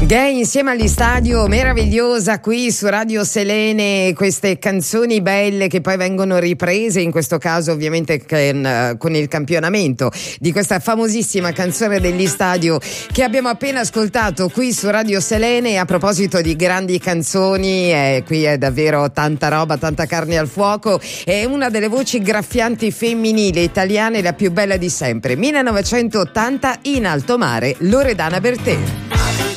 Gay insieme agli Stadio, meravigliosa qui su Radio Selene, queste canzoni belle che poi vengono riprese, in questo caso ovviamente con il campionamento di questa famosissima canzone degli Stadio che abbiamo appena ascoltato qui su Radio Selene. A proposito di grandi canzoni, qui è davvero tanta roba, tanta carne al fuoco, è una delle voci graffianti femminili italiane, la più bella di sempre, 1980, In alto mare, Loredana Bertè.